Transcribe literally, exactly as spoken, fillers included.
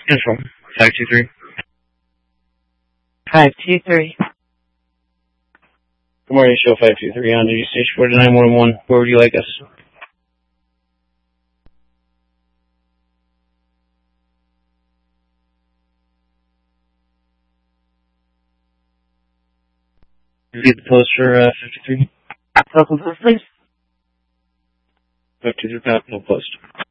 Central, five two three. five two three. Good morning, show five two three on duty station forty-nine one one. Where would you like us? Repeat the post for uh, fifty-three. Local post, please. five two three, no post.